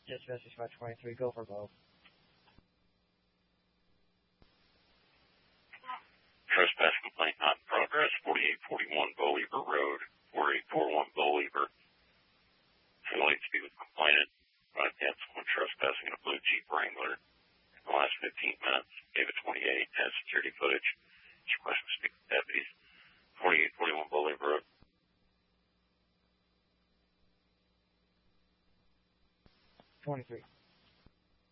Just message 523, go for both. Trespass complaint not in progress, 4841 Bolivar Road, 4841 Bolivar. Affiliate to speak with complainant. Had someone trespassing in a blue Jeep Wrangler in the last 15 minutes. David 28 has security footage. She requests to speak with deputies. 4841 Bolivar Road. 23.